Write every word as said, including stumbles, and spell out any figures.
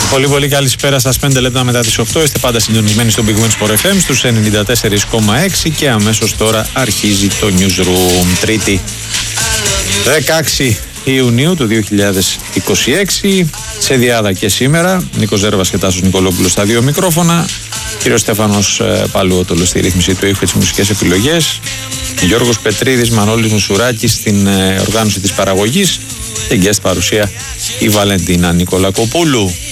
Πολύ πολύ καλησπέρα σας. Πέντε λεπτά μετά τις οκτώ. Είστε πάντα συντονισμένοι στο Big Win Sport εφ εμ στους ενενήντα τέσσερα κόμμα έξι και αμέσως τώρα αρχίζει το Newsroom. Τρίτη δεκαέξι Ιουνίου του δύο χιλιάδες είκοσι έξι. Σε διάδα και σήμερα Νίκος Ζέρβας και Τάσος Νικολόπουλος στα δύο μικρόφωνα. Κύριος Στέφανος Παλουότολος στη ρύθμιση του ήχου και τις μουσικές επιλογές. Γιώργος Πετρίδης, Μανώλης Μουσουράκης στην οργάνωση της παραγωγής. Και guest παρουσία η Βαλεντίνα Νικολακοπούλου.